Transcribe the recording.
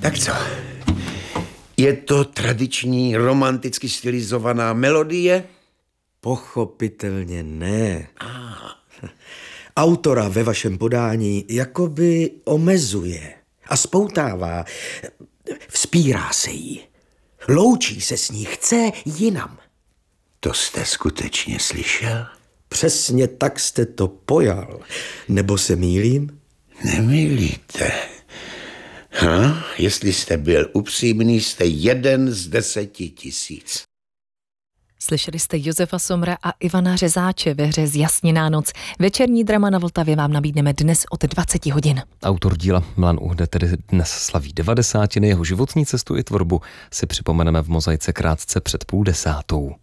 Tak co? Je to tradiční, romanticky stylizovaná melodie? Pochopitelně ne. Autora ve vašem podání jakoby omezuje a spoutává. Vzpírá se jí. Loučí se s ní, chce jinam. To jste skutečně slyšel? Přesně tak jste to pojal. Nebo se mýlím? Nemýlíte. Jestli jste byl upřímný, jste 1 z 10 000. Slyšeli jste Josefa Somra a Ivana Řezáče ve hře Zjasněná noc. Večerní drama na Vltavě vám nabídneme dnes od 20 hodin. Autor díla Milan Uhde tedy dnes slaví 90. Jeho životní cestu i tvorbu si připomeneme v Mozaice krátce před 9:30.